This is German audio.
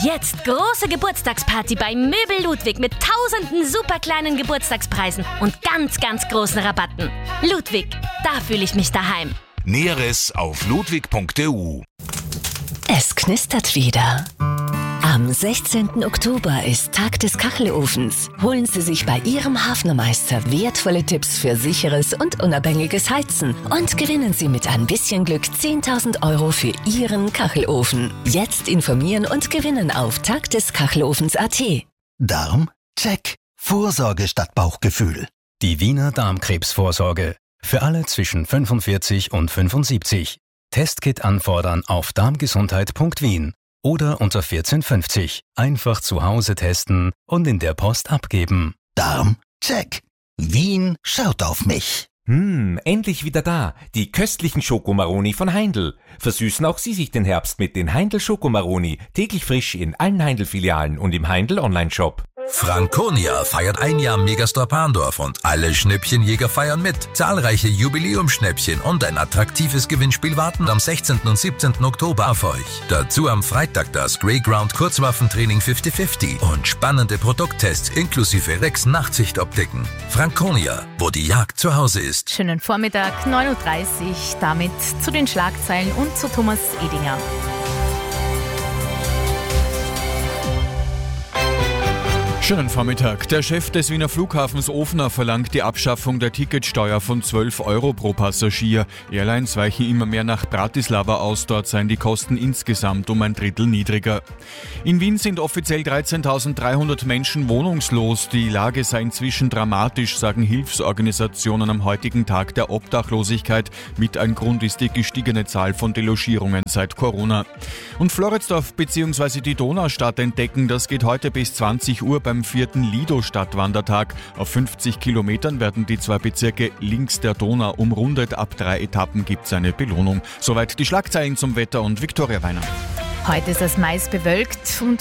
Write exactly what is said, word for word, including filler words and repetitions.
Jetzt große Geburtstagsparty bei Möbel Ludwig mit tausenden super kleinen Geburtstagspreisen und ganz, ganz großen Rabatten. Ludwig, da fühle ich mich daheim. Näheres auf ludwig punkt e u. Es knistert wieder. Am sechzehnten Oktober ist Tag des Kachelofens. Holen Sie sich bei Ihrem Hafnermeister wertvolle Tipps für sicheres und unabhängiges Heizen und gewinnen Sie mit ein bisschen Glück zehntausend Euro für Ihren Kachelofen. Jetzt informieren und gewinnen auf tag des kachelofens punkt a t. Darm? Check. Vorsorge statt Bauchgefühl. Die Wiener Darmkrebsvorsorge. Für alle zwischen fünfundvierzig und fünfundsiebzig. Testkit anfordern auf darmgesundheit punkt wien oder unter vierzehn fünfzig. Einfach zu Hause testen und in der Post abgeben. Darm? Check. Wien schaut auf mich. Hm, endlich wieder da. Die köstlichen Schokomaroni von Heindl. Versüßen auch Sie sich den Herbst mit den Heindl Schokomaroni. Täglich frisch in allen Heindl-Filialen und im Heindl Online-Shop. Franconia feiert ein Jahr Megastore Parndorf und alle Schnäppchenjäger feiern mit. Zahlreiche Jubiläumsschnäppchen und ein attraktives Gewinnspiel warten am sechzehnten und siebzehnten Oktober auf euch. Dazu am Freitag das Greyground Kurzwaffentraining fünfzig fünfzig und spannende Produkttests inklusive Rex Nachtsichtoptiken. Franconia, wo die Jagd zu Hause ist. Schönen Vormittag, neun Uhr dreißig, damit zu den Schlagzeilen und zu Thomas Edinger. Schönen Vormittag. Der Chef des Wiener Flughafens Ofner verlangt die Abschaffung der Ticketsteuer von zwölf Euro pro Passagier. Airlines weichen immer mehr nach Bratislava aus, dort seien die Kosten insgesamt um ein Drittel niedriger. In Wien sind offiziell dreizehntausenddreihundert Menschen wohnungslos. Die Lage sei inzwischen dramatisch, sagen Hilfsorganisationen am heutigen Tag der Obdachlosigkeit. Mit ein Grund ist die gestiegene Zahl von Delogierungen seit Corona. Und Floridsdorf bzw. die Donaustadt entdecken, das geht heute bis zwanzig Uhr beim vierten Lido-Stadtwandertag. Auf fünfzig Kilometern werden die zwei Bezirke links der Donau umrundet. Ab drei Etappen gibt es eine Belohnung. Soweit die Schlagzeilen zum Wetter und Viktoria Weiner. Heute ist es meist bewölkt und